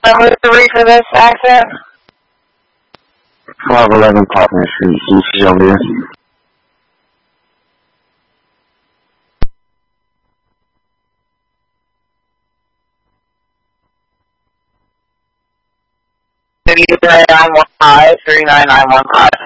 Number 3 for this accident? 511 Poplar Street, DC over here. City 3915, 39915.